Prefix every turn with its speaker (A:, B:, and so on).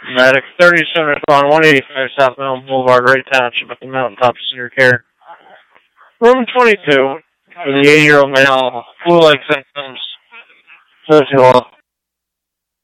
A: Medic 37 respond 185 South Mountain Boulevard, Wright Township at the Mountaintop Senior Care. Room 22 for the 80-year-old male, flu-like symptoms, physical